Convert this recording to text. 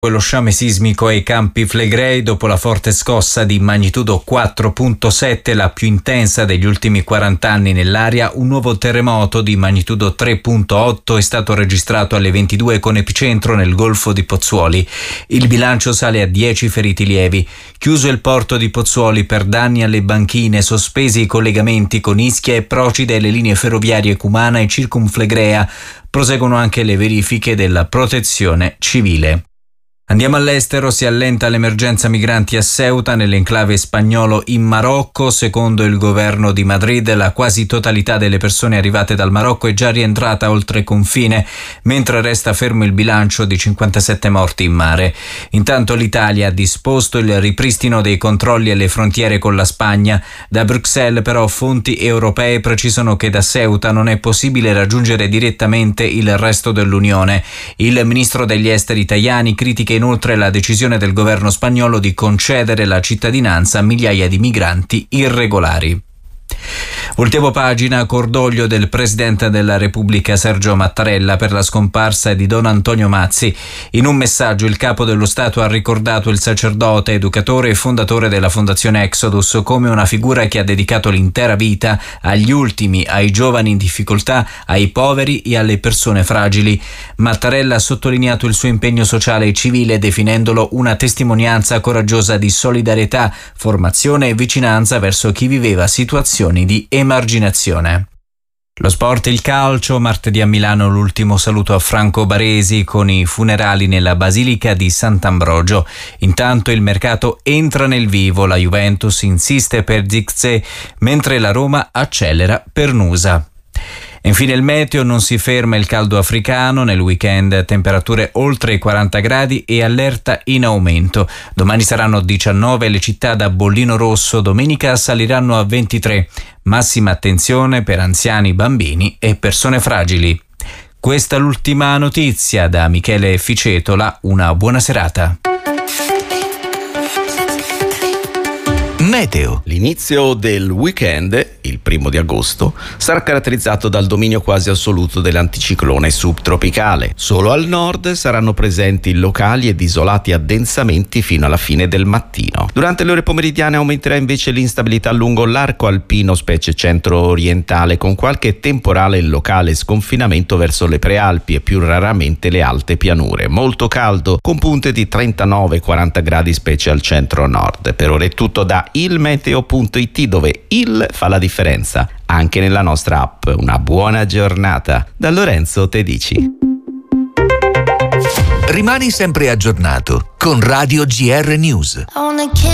Quello sciame sismico ai Campi Flegrei dopo la forte scossa di magnitudo 4.7, la più intensa degli ultimi 40 anni nell'area. Un nuovo terremoto di magnitudo 3.8 è stato registrato alle 22 con epicentro nel Golfo di Pozzuoli. Il bilancio sale a 10 feriti lievi. Chiuso il porto di Pozzuoli per danni alle banchine, sospesi i collegamenti con Ischia e Procida e le linee ferroviarie Cumana e Circumflegrea. Proseguono anche le verifiche della Protezione Civile. Andiamo all'estero, si allenta l'emergenza migranti a Ceuta, nell'enclave spagnolo in Marocco. Secondo il governo di Madrid, la quasi totalità delle persone arrivate dal Marocco è già rientrata oltre confine, mentre resta fermo il bilancio di 57 morti in mare. Intanto l'Italia ha disposto il ripristino dei controlli alle frontiere con la Spagna. Da Bruxelles, però, fonti europee precisano che da Ceuta non è possibile raggiungere direttamente il resto dell'Unione. Il ministro degli esteri Tajani critica inoltre la decisione del governo spagnolo di concedere la cittadinanza a migliaia di migranti irregolari. Voltiamo pagina, cordoglio del Presidente della Repubblica Sergio Mattarella per la scomparsa di Don Antonio Mazzi. In un messaggio il Capo dello Stato ha ricordato il sacerdote, educatore e fondatore della Fondazione Exodus come una figura che ha dedicato l'intera vita agli ultimi, ai giovani in difficoltà, ai poveri e alle persone fragili. Mattarella ha sottolineato il suo impegno sociale e civile definendolo una testimonianza coraggiosa di solidarietà, formazione e vicinanza verso chi viveva situazioni di emarginazione. Lo sport, il calcio, martedì a Milano l'ultimo saluto a Franco Baresi con i funerali nella Basilica di Sant'Ambrogio. Intanto il mercato entra nel vivo, la Juventus insiste per Zirkzee, mentre la Roma accelera per Nusa. Infine il meteo, non si ferma il caldo africano, nel weekend temperature oltre i 40 gradi e allerta in aumento. Domani saranno 19 le città da bollino rosso, domenica saliranno a 23. Massima attenzione per anziani, bambini e persone fragili. Questa è l'ultima notizia da Michele Ficetola, una buona serata. Meteo. L'inizio del weekend, il 1 di agosto, sarà caratterizzato dal dominio quasi assoluto dell'anticiclone subtropicale. Solo al nord saranno presenti locali ed isolati addensamenti fino alla fine del mattino. Durante le ore pomeridiane aumenterà invece l'instabilità lungo l'arco alpino, specie centro-orientale, con qualche temporale e locale sconfinamento verso le prealpi e più raramente le alte pianure. Molto caldo, con punte di 39-40 gradi specie al centro-nord. Per ora è tutto da ilmeteo.it, dove il fa la differenza anche nella nostra app. Una buona giornata da Lorenzo Tedici. Rimani sempre aggiornato con Radio GR News.